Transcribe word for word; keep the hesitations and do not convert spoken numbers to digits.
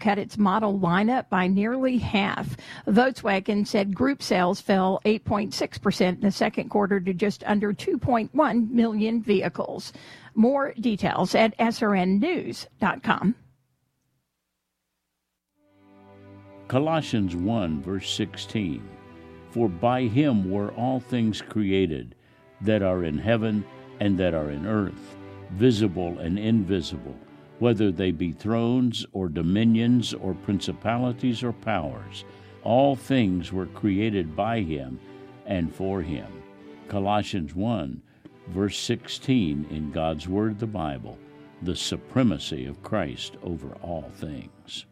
cut its model lineup by nearly half. Volkswagen said group sales fell eight point six percent in the second quarter to just under two point one million vehicles. More details at S R N news dot com. Colossians one, verse sixteen. For by him were all things created, that are in heaven and that are in earth, visible and invisible, whether they be thrones or dominions or principalities or powers. All things were created by him and for him. Colossians one, verse sixteen in God's Word, the Bible, the supremacy of Christ over all things.